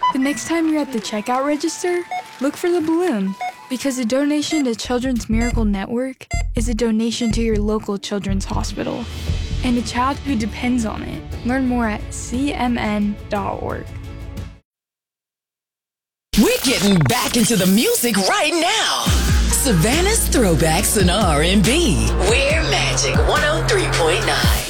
The next time you're at the checkout register, look for the balloon, because a donation to Children's Miracle Network is a donation to your local children's hospital and a child who depends on it. Learn more at cmn.org. We're getting back into the music right now. Savannah's Throwbacks and R&B. We're Magic 103.9.